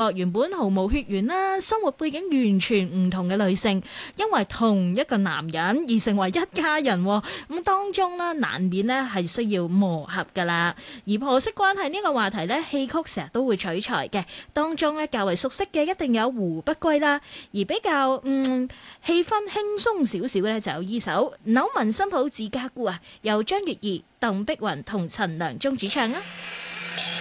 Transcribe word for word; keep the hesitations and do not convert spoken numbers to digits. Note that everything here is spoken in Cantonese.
個原本毫無血緣啦，生活背景完全唔同嘅女性，因為同一個男人而成為一家人。咁當中呢，難免呢係需要磨合噶啦。而婆媳關係呢個話題呢，戲曲成日都會取材嘅，當中呢，較為熟悉嘅一定有《胡不歸》啦，而比較嗯氣氛輕鬆少少呢，就有依首《扭紋新抱自家姑》啊，由張月兒、鄧碧雲同陳良忠主唱啊。